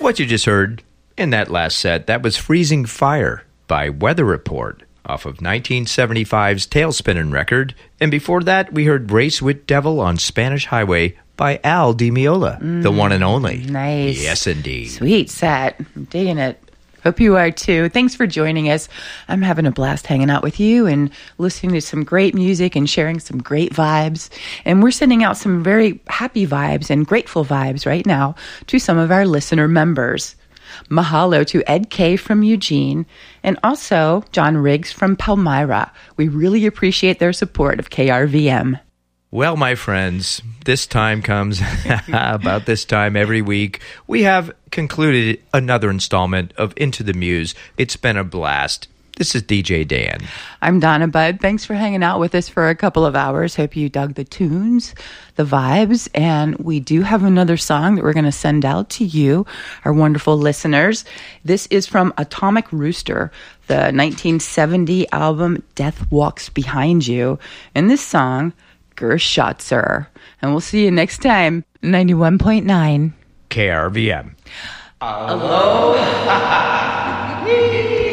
What you just heard in that last set, that was Freezing Fire by Weather Report off of 1975's Tailspinning record. And before that, we heard Race with Devil on Spanish Highway by Al Di Meola, the one and only. Nice. Yes, indeed. Sweet set. I'm digging it. Hope you are too. Thanks for joining us. I'm having a blast hanging out with you and listening to some great music and sharing some great vibes. And we're sending out some very happy vibes and grateful vibes right now to some of our listener members. Mahalo to Ed K. from Eugene and also John Riggs from Palmyra. We really appreciate their support of KRVM. Well, my friends, this time comes about this time every week. We have concluded another installment of Into the Muse. It's been a blast. This is DJ Dan. I'm Donna Budd. Thanks for hanging out with us for a couple of hours. Hope you dug the tunes, the vibes, and we do have another song that we're going to send out to you, our wonderful listeners. This is from Atomic Rooster, the 1970 album Death Walks Behind You. And this song, Gershotzer. And we'll see you next time. 91.9 KRVM. Aloha.